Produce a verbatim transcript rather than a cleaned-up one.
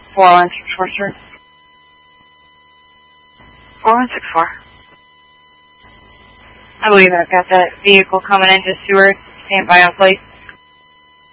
four one six four, sir. four one six four. I believe I've got that vehicle coming into Seward. Stand by on place.